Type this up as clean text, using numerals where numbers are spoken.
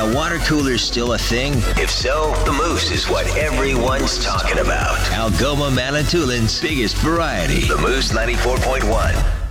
Are water coolers still a thing? If so, the Moose is what everyone's talking about. Algoma Manitoulin's biggest variety. The Moose 94.1.